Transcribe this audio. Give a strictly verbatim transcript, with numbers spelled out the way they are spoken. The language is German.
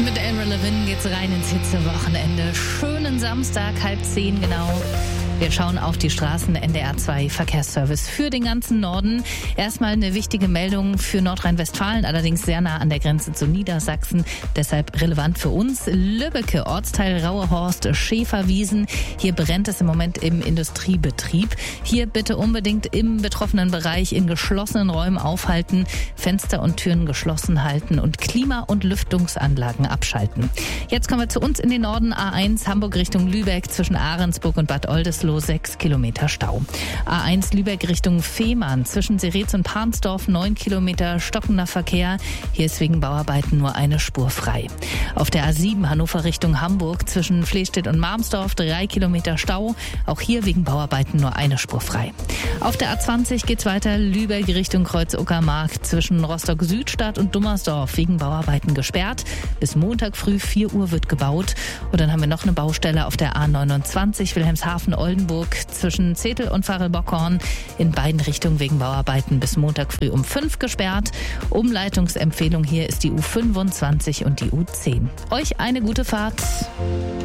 Mit Avril Lavigne geht's rein ins Hitzewochenende. Schönen Samstag, halb zehn genau. Wir schauen auf die Straßen. N D R zwei Verkehrsservice für den ganzen Norden. Erstmal eine wichtige Meldung für Nordrhein-Westfalen, allerdings sehr nah an der Grenze zu Niedersachsen. Deshalb relevant für uns. Lübbecke, Ortsteil Rauhorst, Schäferwiesen. Hier brennt es im Moment im Industriebetrieb. Hier bitte unbedingt im betroffenen Bereich in geschlossenen Räumen aufhalten, Fenster und Türen geschlossen halten und Klima- und Lüftungsanlagen abschalten. Jetzt kommen wir zu uns in den Norden. A eins Hamburg Richtung Lübeck zwischen Ahrensburg und Bad Oldesloe. sechs Kilometer Stau. A eins Lübeck Richtung Fehmarn zwischen Seretz und Parnsdorf neun Kilometer stockender Verkehr. Hier ist wegen Bauarbeiten nur eine Spur frei. Auf der A sieben Hannover Richtung Hamburg zwischen Flestedt und Marmsdorf drei Kilometer Stau. Auch hier wegen Bauarbeiten nur eine Spur frei. Auf der A zwanzig geht's weiter Lübeck Richtung Kreuz-Uckermark zwischen Rostock-Südstadt und Dummersdorf wegen Bauarbeiten gesperrt. Bis Montag früh vier Uhr wird gebaut. Und dann haben wir noch eine Baustelle auf der A neunundzwanzig Wilhelmshaven-Oldenburg zwischen Zetel und Varel-Bockhorn in beiden Richtungen wegen Bauarbeiten bis Montag früh um fünf gesperrt. Umleitungsempfehlung hier ist die U fünfundzwanzig und die U zehn. Euch eine gute Fahrt.